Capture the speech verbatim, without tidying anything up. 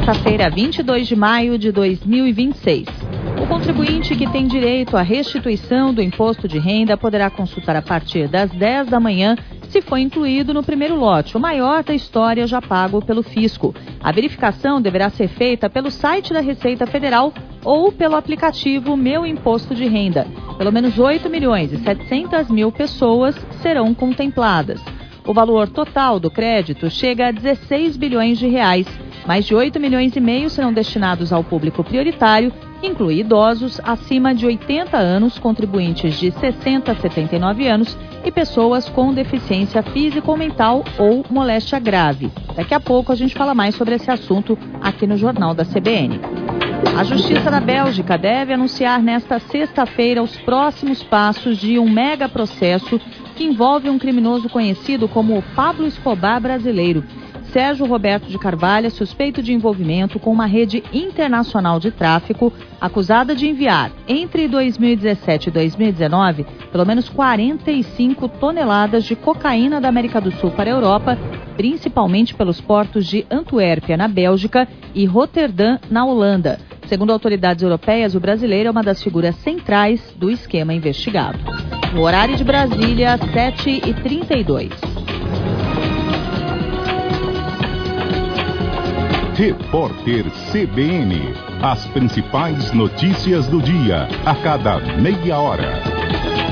sexta-feira, vinte e dois de maio de dois mil e vinte e seis. O contribuinte que tem direito à restituição do imposto de renda poderá consultar a partir das dez da manhã se foi incluído no primeiro lote, o maior da história já pago pelo fisco. A verificação deverá ser feita pelo site da Receita Federal ou pelo aplicativo Meu Imposto de Renda. Pelo menos oito milhões e setecentas mil pessoas serão contempladas. O valor total do crédito chega a dezesseis bilhões de reais. Mais de oito milhões e meio serão destinados ao público prioritário, inclui idosos acima de oitenta anos, contribuintes de sessenta a setenta e nove anos e pessoas com deficiência física ou mental ou moléstia grave. Daqui a pouco a gente fala mais sobre esse assunto aqui no Jornal da C B N. A Justiça da Bélgica deve anunciar nesta sexta-feira os próximos passos de um mega processo que envolve um criminoso conhecido como o Pablo Escobar brasileiro. Sérgio Roberto de Carvalho é suspeito de envolvimento com uma rede internacional de tráfico, acusada de enviar, entre dois mil e dezessete e dois mil e dezenove, pelo menos quarenta e cinco toneladas de cocaína da América do Sul para a Europa, principalmente pelos portos de Antuérpia, na Bélgica, e Roterdã, na Holanda. Segundo autoridades europeias, o brasileiro é uma das figuras centrais do esquema investigado. No horário de Brasília, sete e trinta e dois. Repórter C B N. As principais notícias do dia, a cada meia hora.